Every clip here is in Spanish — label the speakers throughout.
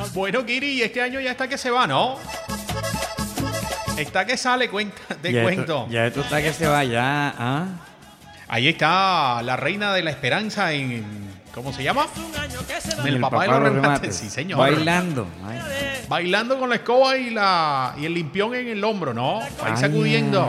Speaker 1: Bueno, Kiri, este año ya está que se va, ¿no? Está que sale, te cuento.
Speaker 2: Ya esto está que se va ya. ¿Ah?
Speaker 1: Ahí está la reina de la esperanza en... ¿Cómo se llama? En el papá de los remates. Sí, señor.
Speaker 2: Bailando. Ay.
Speaker 1: Bailando con la escoba y el limpión en el hombro, ¿no? Ahí sacudiendo.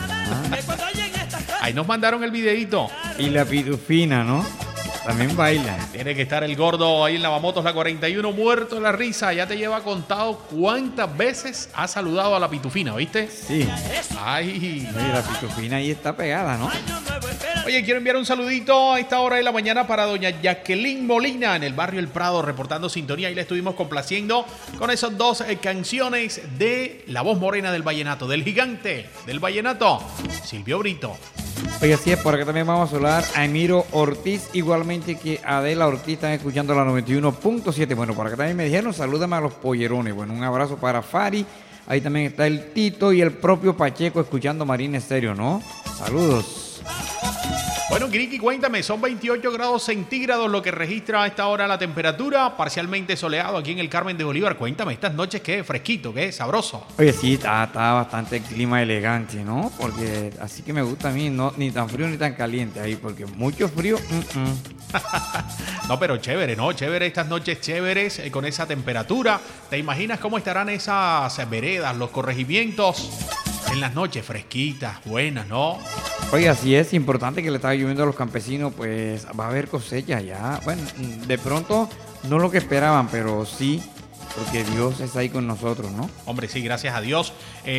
Speaker 1: Ahí nos mandaron el videíto.
Speaker 2: Y la pitufina, ¿no? También baila.
Speaker 1: Tiene que estar el gordo ahí en Lavamotos, la 41, muerto de la risa. Ya te lleva contado cuántas veces ha saludado a la pitufina, ¿viste?
Speaker 2: Sí.
Speaker 1: Ay.
Speaker 2: Oye, la pitufina ahí está pegada, ¿no?
Speaker 1: Oye, quiero enviar un saludito a esta hora de la mañana para doña Jacqueline Molina en el barrio El Prado, reportando sintonía. Ahí le estuvimos complaciendo con esas dos canciones de la voz morena del vallenato, del gigante del vallenato, Silvio Brito.
Speaker 2: Oye, así es, por acá también vamos a hablar a Emiro Ortiz, igualmente que Adela Ortiz, están escuchando la 91.7. Bueno, por acá también me dijeron, salúdame a los pollerones. Bueno, un abrazo para Fari. Ahí también está el Tito y el propio Pacheco escuchando Marina Estéreo, ¿no? Saludos.
Speaker 1: Bueno, Kiriki, cuéntame, son 28 grados centígrados lo que registra a esta hora la temperatura, parcialmente soleado aquí en el Carmen de Bolívar. Cuéntame, estas noches qué fresquito, qué sabroso.
Speaker 2: Oye, sí, está bastante el clima elegante, ¿no? Porque así que me gusta a mí, no, ni tan frío ni tan caliente ahí, porque mucho frío.
Speaker 1: No, pero chévere, ¿no? Chévere estas noches chéveres con esa temperatura. ¿Te imaginas cómo estarán esas veredas, los corregimientos en las noches fresquitas, buenas, ¿no?
Speaker 2: Oye, así es, importante que le estaba lloviendo a los campesinos, pues va a haber cosecha ya. Bueno, de pronto no lo que esperaban, pero sí, porque Dios está ahí con nosotros, ¿no?
Speaker 1: Hombre, sí, gracias a Dios.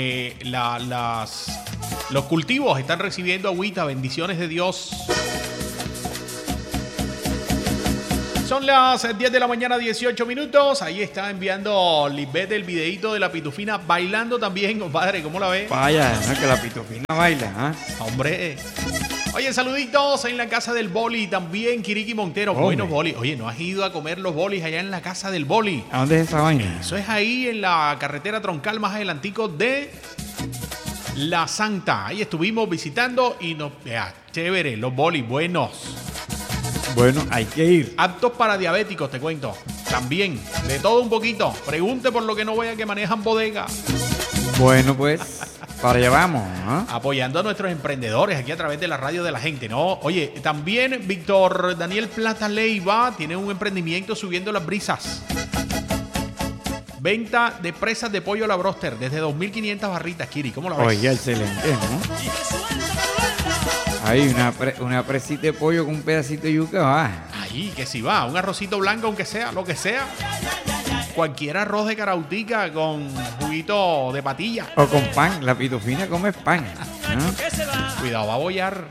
Speaker 1: Los cultivos están recibiendo agüita, bendiciones de Dios. Son las 10 de la mañana, 18 minutos. Ahí está enviando Lisbeth el videito de la pitufina bailando también, compadre. ¿Cómo la ve?
Speaker 2: Vaya, no, que la pitufina baila, ¿eh?
Speaker 1: Hombre. Oye, saluditos en la casa del boli también, Kiriki Montero. Buenos bolis. Oye, ¿no has ido a comer los bolis allá en la casa del boli?
Speaker 2: ¿A dónde es esa vaina?
Speaker 1: Eso es ahí en la carretera troncal más adelantico de La Santa. Ahí estuvimos visitando y chévere, los bolis buenos.
Speaker 2: Bueno, hay que ir.
Speaker 1: Aptos para diabéticos, te cuento. También, de todo un poquito. Pregunte por lo que no vea que manejan bodega.
Speaker 2: Bueno, pues, para allá vamos, ¿no?
Speaker 1: Apoyando a nuestros emprendedores aquí a través de la radio de la gente, ¿no? Oye, también Víctor Daniel Plata Leiva tiene un emprendimiento subiendo las brisas. Venta de presas de pollo a la broster desde 2.500 barritas, Kiri. ¿Cómo la ves?
Speaker 2: Oye, excelente, ¿no? Hay una presita de pollo con un pedacito de yuca, va.
Speaker 1: Ahí, que si va. Un arrocito blanco, aunque sea, lo que sea. Cualquier arroz de carautica con juguito de patilla.
Speaker 2: O con pan. La pitufina come pan, ¿no?
Speaker 1: Cuidado, va a bollar.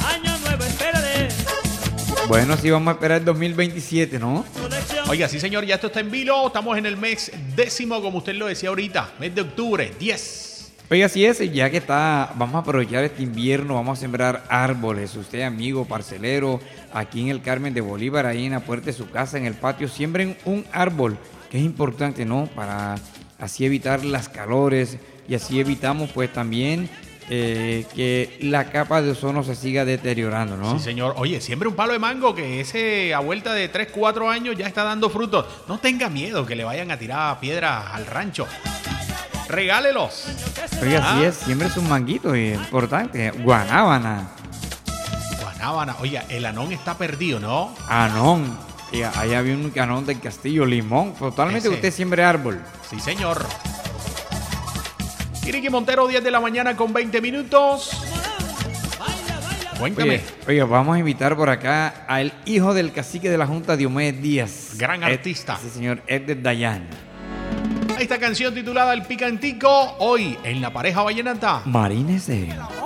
Speaker 2: Bueno, sí, vamos a esperar el 2027, ¿no?
Speaker 1: Oiga, sí, señor, ya esto está en vilo. Estamos en el mes 10, como usted lo decía ahorita. Mes de octubre, 10.
Speaker 2: Oiga, así es, ya que vamos a aprovechar este invierno, vamos a sembrar árboles. Usted, amigo, parcelero, aquí en el Carmen de Bolívar, ahí en la puerta de su casa, en el patio, siembren un árbol, que es importante, ¿no? Para así evitar las calores y así evitamos, pues, también que la capa de ozono se siga deteriorando, ¿no?
Speaker 1: Sí, señor. Oye, siempre un palo de mango que ese a vuelta de 3, 4 años ya está dando frutos. No tenga miedo que le vayan a tirar piedras al rancho. Regálelos.
Speaker 2: Oiga, así es, siempre es un manguito importante. Guanábana.
Speaker 1: Oiga, el anón está perdido, ¿no?
Speaker 2: Anón. Ahí había un anón del Castillo, limón. Totalmente usted siembre árbol.
Speaker 1: Sí, señor. Kiriki Montero, 10 de la mañana con 20 minutos. Cuéntame.
Speaker 2: Oye, vamos a invitar por acá al hijo del cacique de la Junta, Diomedes Díaz.
Speaker 1: Gran artista.
Speaker 2: Sí, señor, Edder Dayan.
Speaker 1: Esta canción titulada El Picantico, hoy en La Pareja Vallenata.
Speaker 2: Marina Estéreo.